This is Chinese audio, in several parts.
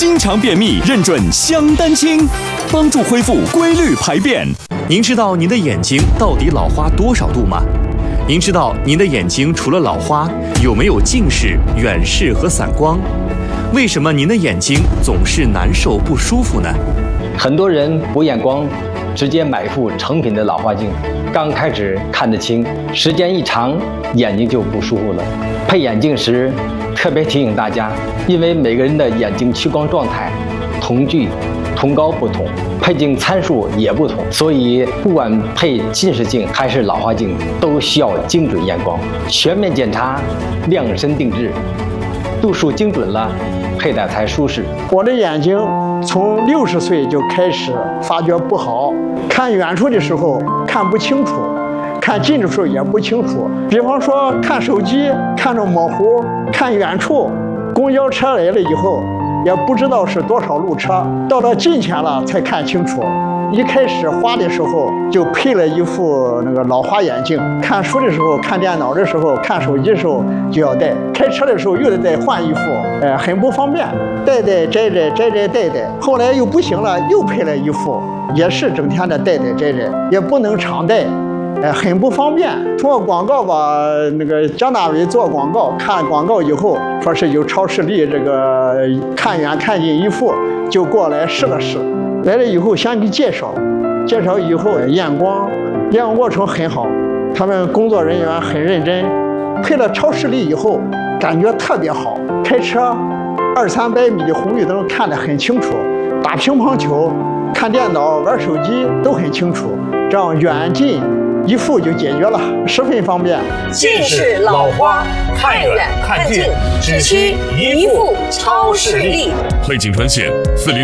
经常便秘，认准香丹清，帮助恢复规律排便。 您知道您的眼睛到底老花多少度吗？您知道您的眼睛除了老花，有没有近视、远视和散光？为什么您的眼睛总是难受不舒服呢？ 很多人补眼光，直接买一副成品的老花镜，刚开始看得清，时间一长，眼睛就不舒服了。配眼镜时，特别提醒大家，因为每个人的眼睛屈光状态、瞳距、瞳高不同，配镜参数也不同，所以不管配近视镜还是老花镜，都需要精准验光，全面检查，量身定制，度数精准了，佩戴才舒适。 我的眼睛从60岁就开始发觉不好，看远处的时候看不清楚，看近的时候也不清楚。比方说看手机看着模糊，看远处公交车来了以后也不知道是多少路车，到了近前了才看清楚。一开始花的时候就配了一副那个老花眼镜，看书的时候、看电脑的时候、看手机的时候就要戴，开车的时候又得再换一副，很不方便，戴摘摘摘摘戴戴。后来又不行了，又配了一副，也是整天的戴摘摘，也不能常戴。很不方便。通过广告吧，那个江大伟做广告，看广告以后说是有超视力，这个看远看近一副，就过来试了试。来了以后先给介绍以后验光过程很好，他们工作人员很认真。配了超视力以后，感觉特别好，开车200-300米的红绿灯看得很清楚，打乒乓球、看电脑、玩手机都很清楚，这样远近一副就解决了，十分方便。 近视、老花、看远看近，只需一副超视力。 配镜专线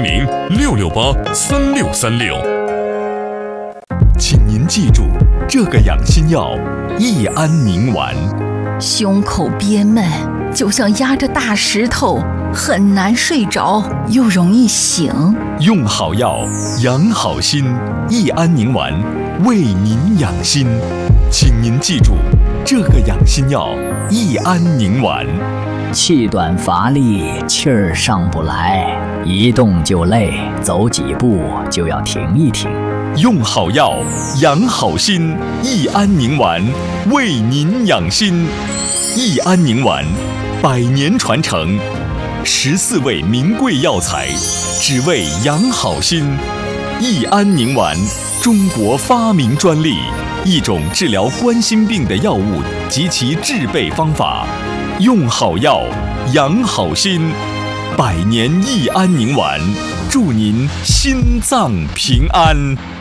400-668-3636。 请您记住，这个养心药益安宁丸。 胸口憋闷，就像压着大石头，很难睡着，又容易醒。 用好药，养好心，益安宁丸为您养心。请您记住，这个养心药益安宁丸。 气短乏力，气儿上不来，一动就累，走几步就要停一停。 用好药，养好心，益安宁丸为您养心。益安宁丸100年传承，14味名贵药材，只为养好心。益安宁丸，中国发明专利，一种治疗冠心病的药物及其制备方法。用好药，养好心，100年益安宁丸，祝您心脏平安。